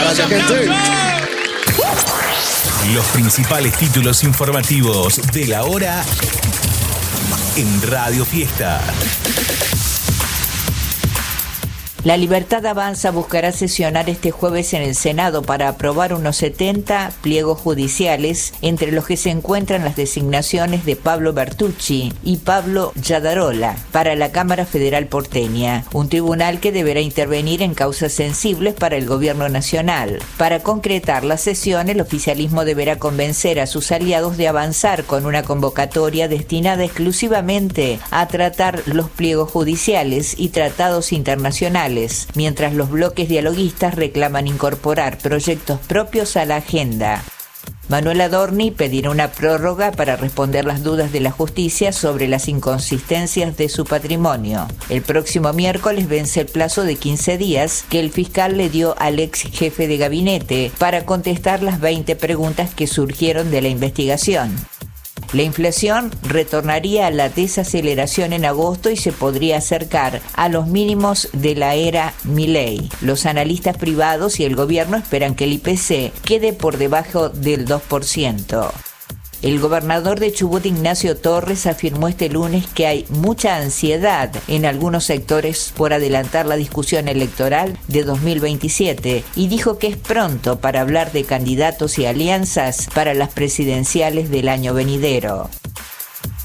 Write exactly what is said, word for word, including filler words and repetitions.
Gracias, gente. Los principales títulos informativos de la hora en Radio Fiesta. La Libertad Avanza buscará sesionar este jueves en el Senado para aprobar unos setenta pliegos judiciales, entre los que se encuentran las designaciones de Pablo Bertucci y Pablo Yadarola para la Cámara Federal porteña, un tribunal que deberá intervenir en causas sensibles para el gobierno nacional. Para concretar la sesión, el oficialismo deberá convencer a sus aliados de avanzar con una convocatoria destinada exclusivamente a tratar los pliegos judiciales y tratados internacionales, mientras los bloques dialoguistas reclaman incorporar proyectos propios a la agenda. Manuel Adorni pedirá una prórroga para responder las dudas de la justicia sobre las inconsistencias de su patrimonio. El próximo miércoles vence el plazo de quince días que el fiscal le dio al ex jefe de gabinete para contestar las veinte preguntas que surgieron de la investigación. La inflación retornaría a la desaceleración en agosto y se podría acercar a los mínimos de la era Milei. Los analistas privados y el gobierno esperan que el I P C quede por debajo del dos por ciento. El gobernador de Chubut, Ignacio Torres, afirmó este lunes que hay mucha ansiedad en algunos sectores por adelantar la discusión electoral de dos mil veintisiete y dijo que es pronto para hablar de candidatos y alianzas para las presidenciales del año venidero.